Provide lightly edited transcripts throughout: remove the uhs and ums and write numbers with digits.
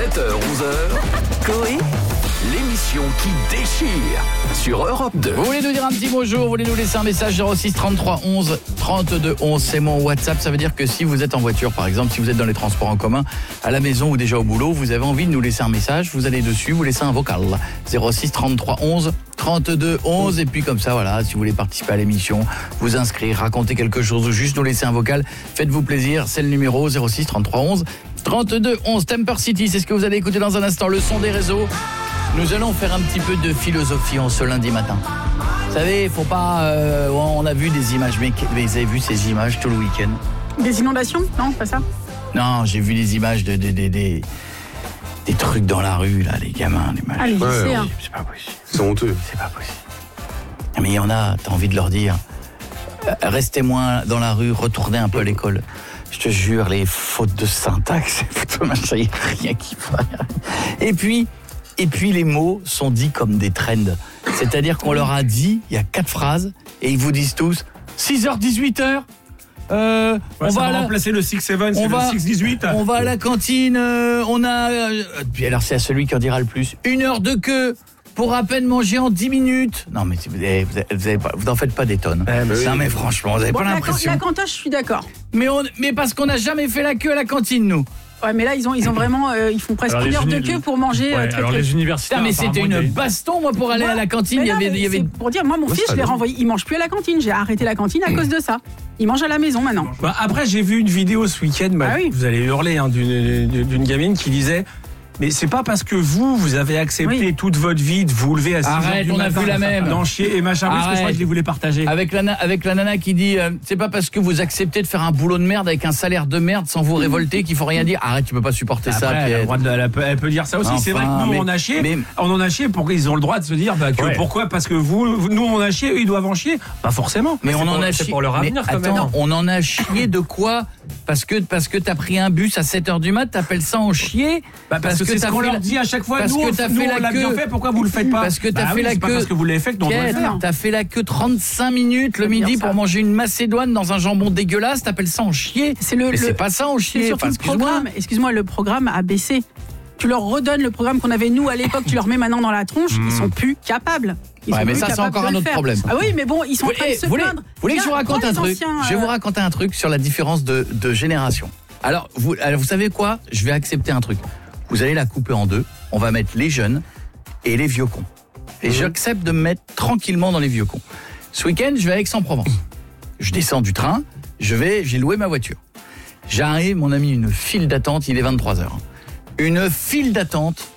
7h-11h, Coé, l'émission qui déchire sur Europe 2. Vous voulez nous dire un petit bonjour, vous voulez nous laisser un message 06 33 11 32 11, c'est mon WhatsApp. Ça veut dire que si vous êtes en voiture, par exemple, si vous êtes dans les transports en commun, à la maison ou déjà au boulot, vous avez envie de nous laisser un message, vous allez dessus, vous laissez un vocal 06 33 11 32 11, et puis comme ça, voilà, si vous voulez participer à l'émission, vous inscrire, raconter quelque chose ou juste nous laisser un vocal, faites-vous plaisir, c'est le numéro 06 33 11 32 11. Temper City, c'est ce que vous allez écouter dans un instant, le son des réseaux. Nous allons faire un petit peu de philosophie en ce lundi matin. Vous savez, il faut pas... on a vu des images, mais vous avez vu ces images tout le week-end? des inondations? Non, pas ça. Non, j'ai vu des images des trucs dans la rue, là, les gamins, les machins. Ah, les lycéens. Ouais, c'est pas possible. C'est honteux. C'est pas possible. Mais il y en a, t'as envie de leur dire, restez moins dans la rue, retournez un peu à l'école. Je te jure, les fautes de syntaxe, il n'y a rien qui va. Et puis, les mots sont dits comme des trends. C'est-à-dire qu'on leur a dit, il y a 4 phrases, et ils vous disent tous, 6h, 18h, on va remplacer le 6-7, c'est le 6-18. On va à la cantine, on a... puis alors c'est à celui qui en dira le plus. 1 heure de queue pour à peine manger en 10 minutes. Non mais vous n'en faites pas des tonnes. Non mais franchement, vous n'avez pas l'impression... La cantoche, je suis d'accord. Mais parce qu'on n'a jamais fait la queue à la cantine, nous. Ouais, mais là, ils ont vraiment... ils font presque 1 heure de queue pour manger. Alors les universitaires... Mais c'était une baston, moi, pour aller à la cantine. Il y avait... Pour dire, moi, mon fils, je l'ai renvoyé. Il mange plus à la cantine. J'ai arrêté la cantine à cause de ça. Il mange à la maison maintenant. Après, j'ai vu une vidéo ce week-end. Oui. Vous allez hurler, d'une gamine qui disait... Mais c'est pas parce que vous avez accepté toute votre vie de vous lever à 6h Arrête, on a vu la même. d'en chier et machin, parce que je crois que je les voulais partager. Avec la nana qui dit c'est pas parce que vous acceptez de faire un boulot de merde avec un salaire de merde sans vous révolter qu'il faut rien dire. Arrête, tu peux pas supporter ça. Elle peut dire ça aussi. C'est vrai que nous on a chié. On en a chié pour qu'ils ont le droit de se dire pourquoi, parce que nous on a chié, eux ils doivent en chier. Pas forcément. Mais on en a chié pour leur avenir quand même. On en a chié de quoi? Parce que t'as pris un bus à 7h du mat, t'appelles ça en chier? Parce que c'est ce qu'on leur dit à chaque fois. Parce que t'as fait la queue. Pourquoi vous le faites pas? Parce que t'as fait la queue. Parce que vous l'avez fait que nous on doit le faire. T'as fait la queue 35 minutes le midi pour manger une macédoine dans un jambon dégueulasse, t'appelles ça en chier? C'est pas ça en chier. Surtout le programme. Excuse-moi, le programme a baissé. Tu leur redonnes le programme qu'on avait nous à l'époque, tu leur mets maintenant dans la tronche, ils sont plus capables. Mais ça c'est encore un autre problème. Ah oui, mais bon, ils sont en train de se plaindre. Vous voulez que je vous raconte un truc? Je vais vous raconter un truc sur la différence de génération. Alors vous savez quoi? Je vais accepter un truc. Vous allez la couper en deux. On va mettre les jeunes et les vieux cons. Et j'accepte de me mettre tranquillement dans les vieux cons. Ce week-end, je vais à Aix-en-Provence. Je descends du train, j'ai loué ma voiture. J'arrive, mon ami, une file d'attente, il est 23h. Une file d'attente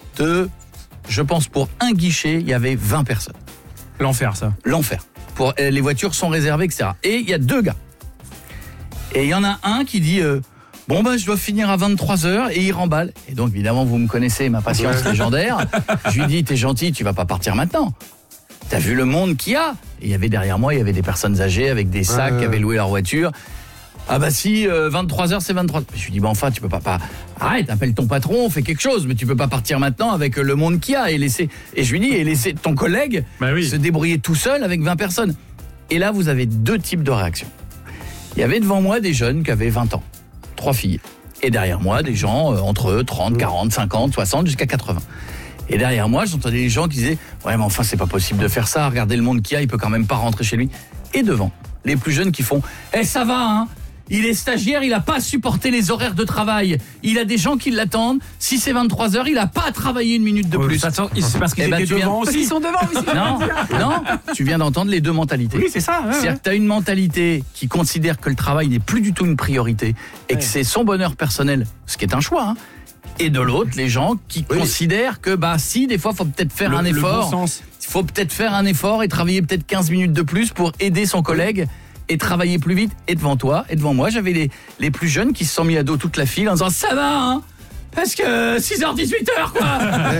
je pense pour un guichet, il y avait 20 personnes. L'enfer, ça. L'enfer. Les voitures sont réservées, etc. Et il y a 2 gars. Et il y en a un qui dit... je dois finir à 23h, et il remballe. Et donc, évidemment, vous me connaissez, ma patience légendaire. Je lui dis, t'es gentil, tu vas pas partir maintenant. T'as vu le monde qu'il y a? Et il y avait derrière moi, il y avait des personnes âgées avec des sacs qui avaient loué leur voiture. Ah bah si, 23h, c'est 23h. Je lui dis, enfin, tu peux pas... Arrête, appelle ton patron, fais quelque chose, mais tu peux pas partir maintenant avec le monde qu'il y a. Et je lui dis, et laisser ton collègue se débrouiller tout seul avec 20 personnes. Et là, vous avez 2 types de réactions. Il y avait devant moi des jeunes qui avaient 20 ans. 3 filles. Et derrière moi, des gens entre 30, 40, 50, 60, jusqu'à 80. Et derrière moi, j'entendais des gens qui disaient « Ouais, mais enfin, c'est pas possible de faire ça. Regardez le monde qu'il y a, il peut quand même pas rentrer chez lui. » Et devant, les plus jeunes qui font « Eh, ça va, hein ? Il est stagiaire, il a pas à supporter les horaires de travail. Il a des gens qui l'attendent. Si c'est 23h, il a pas à travailler 1 minute de plus. » C'est parce qu'ils étaient devant aussi. Parce qu'ils sont devant aussi. Non, tu viens d'entendre les 2 mentalités. Oui, c'est ça. C'est-à-dire que tu as une mentalité qui considère que le travail n'est plus du tout une priorité et que c'est son bonheur personnel, ce qui est un choix, hein. Et de l'autre, les gens qui considèrent que si, des fois, il faut peut-être faire un effort. Il faut peut-être faire un effort et travailler peut-être 15 minutes de plus pour aider son collègue et travailler plus vite. Et devant toi et devant moi, j'avais les plus jeunes qui se sont mis à dos toute la file en disant « Ça va, hein ? Parce que 6h, 18h, quoi. »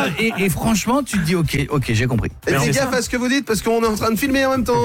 et franchement, tu te dis « Ok, j'ai compris. » Et faites gaffe à ce que vous dites, parce qu'on est en train de filmer en même temps.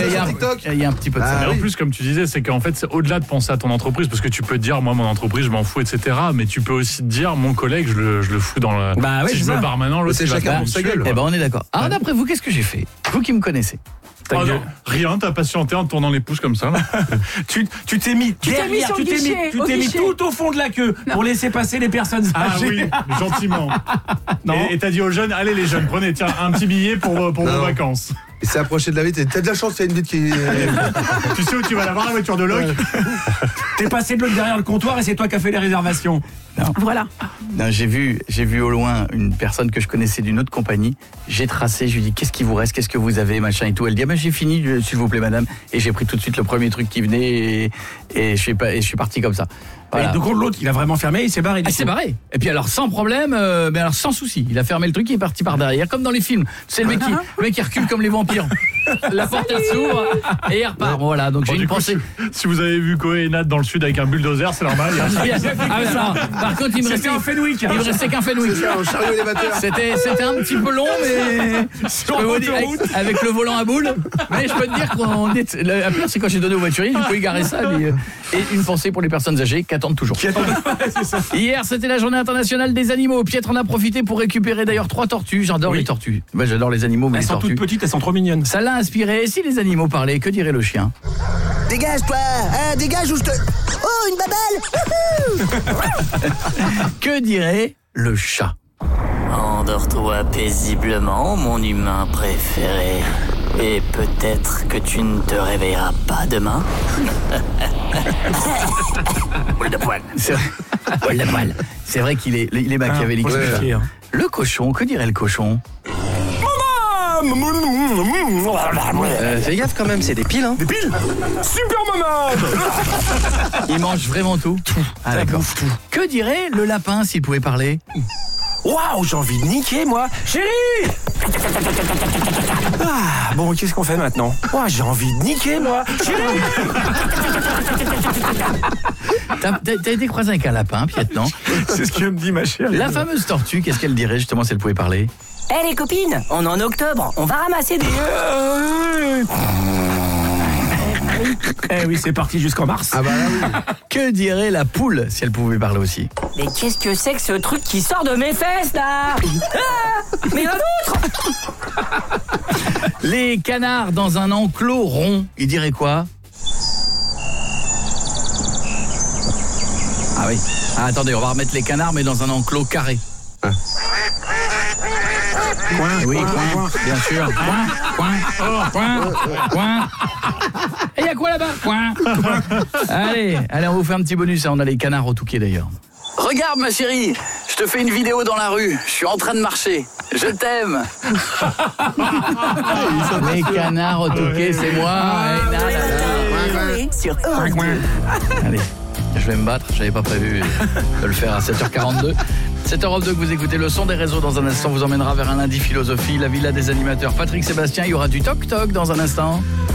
Il y a un petit peu de ça. En plus, comme tu disais, c'est qu'en fait, c'est au-delà de penser à ton entreprise, parce que tu peux te dire, moi, mon entreprise, je m'en fous, etc. Mais tu peux aussi te dire, mon collègue, je le fous dans le... si je me barre maintenant, l'autre, c'est chacun pour sa gueule. On est d'accord. Alors, d'après vous, qu'est-ce que j'ai fait? Vous qui me connaissez. Rien, t'as patienté en tournant les pouces comme ça. Tu t'es mis derrière, tu t'es mis tout au fond de la queue pour laisser passer les personnes âgées. Ah oui, gentiment. Et t'as dit aux jeunes, allez les jeunes, prenez un petit billet pour vos vacances. Il s'est approché de la vitre, t'as de la chance, il y a une vitre qui... Tu sais où tu vas la voir, la voiture de Locke? T'es passé de l'autre derrière le comptoir et c'est toi qui as fait les réservations. Non. Voilà. Non, j'ai vu au loin une personne que je connaissais d'une autre compagnie. J'ai tracé, je lui ai dit qu'est-ce qui vous reste, qu'est-ce que vous avez, machin et tout. Elle dit j'ai fini, s'il vous plaît madame. Et j'ai pris tout de suite le premier truc qui venait et je suis parti comme ça. Voilà. Et donc l'autre, il a vraiment fermé, il s'est barré. Il s'est barré. Et puis alors sans problème, mais alors sans souci. Il a fermé le truc, il est parti par derrière, comme dans les films. C'est le mec qui recule comme les vampires. La porte elle s'ouvre et il repart. Voilà, donc j'ai une pensée. Si vous avez vu Koé et Nat dans le sud avec un bulldozer, c'est normal. Par contre, il me restait qu'un Fenwick. C'était un petit peu long, mais avec le volant à boule. Mais je peux te dire la pire, c'est quand j'ai donné au voiturier, il faut y garer ça. Et une pensée pour les personnes âgées qui attendent toujours. Hier, c'était la journée internationale des animaux. Pietre en a profité pour récupérer d'ailleurs 3 tortues. J'adore les tortues. Bah, j'adore les animaux, mais elles sont toutes petites, elles sont trop mignonnes. Ça l'a inspiré. Et si les animaux parlaient, que dirait le chien? Dégage toi, dégage ou je te... Oh, une babelle. Que dirait le chat? Endors-toi paisiblement, mon humain préféré. Et peut-être que tu ne te réveilleras pas demain. Boule de poil. Boule de poil. C'est vrai qu'il est machiavélique. Le cochon, que dirait le cochon? Fais gaffe quand même, c'est des piles, hein. Des piles? Super maman. Il mange vraiment tout. Ah d'accord. Que dirait le lapin s'il pouvait parler? Waouh, j'ai envie de niquer, moi. Chérie! Ah, bon, qu'est-ce qu'on fait maintenant? Oh, j'ai envie de niquer, moi. Chérie! T'as été croisé avec un lapin, Piette, non? C'est ce que me dit ma chérie. La fameuse tortue, qu'est-ce qu'elle dirait justement si elle pouvait parler? Eh les copines, on est en octobre, on va ramasser des... Eh oui, c'est parti jusqu'en mars. Ah bah là, oui. Que dirait la poule si elle pouvait parler aussi? Mais qu'est-ce que c'est que ce truc qui sort de mes fesses, là? Mais un autre! Les canards dans un enclos rond, ils diraient quoi? Ah oui. Ah, attendez, on va remettre les canards, mais dans un enclos carré. Coin, oui, coin, bien sûr. Coin. Et il y a quoi là-bas? Coin. Allez, on vous fait un petit bonus. On a les canards au Touquet d'ailleurs. Regarde ma chérie, je te fais une vidéo dans la rue. Je suis en train de marcher. Je t'aime. Les canards au Touquet, c'est moi. Sur Europe 2. Allez, je vais me battre. J'avais pas prévu de le faire à 7h42. C'est Europe 2 que vous écoutez. Le son des réseaux dans un instant vous emmènera vers un lundi philosophie, la villa des animateurs Patrick Sébastien. Il y aura du toc-toc dans un instant.